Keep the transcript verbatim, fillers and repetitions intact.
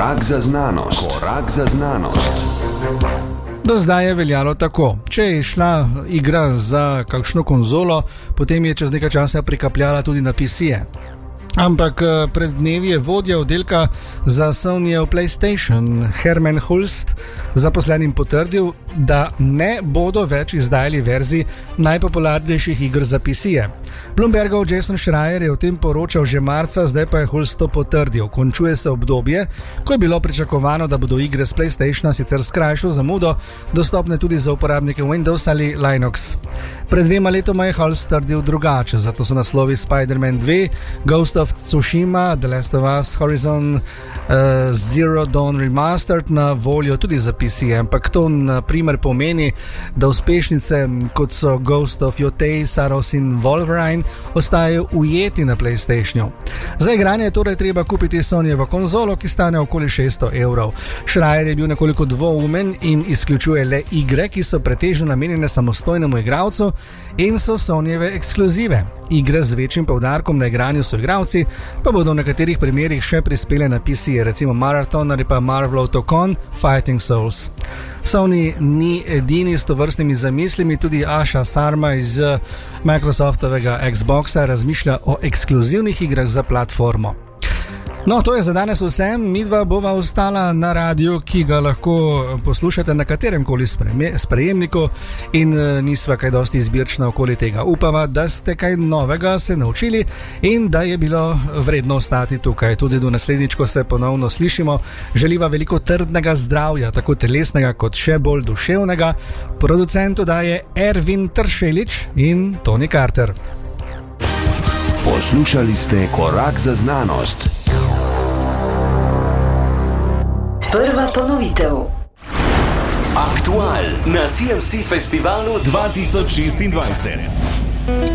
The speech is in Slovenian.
Korak za znanost. Korak za znanost. Do zdaj je veljalo tako. Če je šla igra za kakšno konzolo, potem je čez nekaj časa prikapljala tudi na P C-je. Ampak pred dnevi je vodja oddelka za Sonyjev PlayStation Herman Hulst zaposlenim potrdil, da ne bodo več izdajali verzij najpopularnejših iger za P C-je. Bloombergov Jason Schreier je o tem poročal že marca, zdaj pa je Hulst to potrdil. Končuje se obdobje, ko je bilo pričakovano, da bodo igre z PlayStationa sicer s krajšo zamudo dostopne tudi za uporabnike Windows ali Linux. Pred dvema letoma je Hulst trdil drugače, zato so naslovi Spider-Man dva, Ghost of Tsushima, The Last of Us, Horizon uh, Zero Dawn Remastered na voljo tudi za P C, ampak to na primer pomeni, da uspešnice kot so Ghost of Yotei, Saros in Wolverine ostajajo ujeti na PlayStationu. Za igranje je torej treba kupiti Sonyjevo konzolo, ki stane okoli šeststo evrov. Schreier je bil nekoliko dvoumen in izključuje le igre, ki so pretežno namenjene samostojnemu igralcu in so Sonyjeve ekskluzive. Igre z večjim poudarkom na igranju so igralci, pa bodo v nekaterih primerih še prispele na P C, recimo Marathon ali pa Marvelov Tokon Fighting Souls. Sony ni edini s tovrstnimi zamislimi, tudi Asha Sarma iz Microsoftovega Xboxa razmišlja o ekskluzivnih igrah za platformo. No, to je za danes vse. Midva bova ostala na radiju, ki ga lahko poslušate na katerem koli sprejemniku in nisva kaj dosti izbirčna okoli tega. Upava, da ste kaj novega se naučili in da je bilo vredno ostati tukaj. Tudi do naslednjič, ko se ponovno slišimo, želiva veliko trdnega zdravja, tako telesnega kot še bolj duševnega. Producentu daje Ervin Tršelič in Tony Carter. Poslušali ste Korak za znanost. Prva ponovitev. Aktual na C M C Festivalu dva tisoč šestindvajset.